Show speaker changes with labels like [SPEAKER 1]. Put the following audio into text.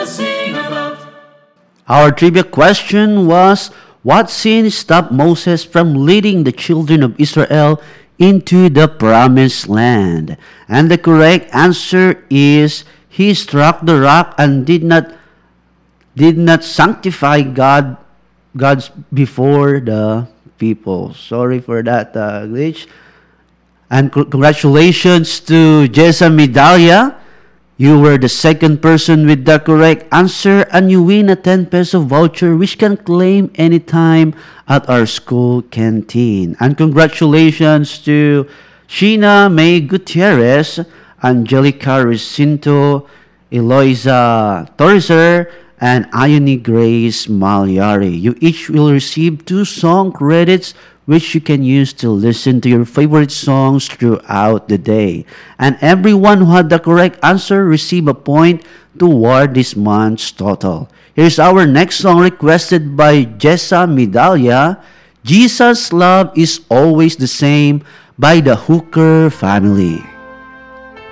[SPEAKER 1] sing about.
[SPEAKER 2] Our trivia question was, what sin stopped Moses from leading the children of Israel into the promised land? And the correct answer is, he struck the rock and did not sanctify God's before the people. Sorry for that glitch. And congratulations to Jessa Medalla. You were the second person with the correct answer, and you win a 10 peso voucher which can claim anytime at our school canteen. And congratulations to Sheena May Gutierrez, Angelica Recinto, Eloisa Torreser, and Ione Grace Malyari. You each will receive 2 song credits which you can use to listen to your favorite songs throughout the day. And everyone who had the correct answer receive a point toward this month's total. Here's our next song requested by Jessa Medalla, Jesus' Love is Always the Same by the Hooker Family.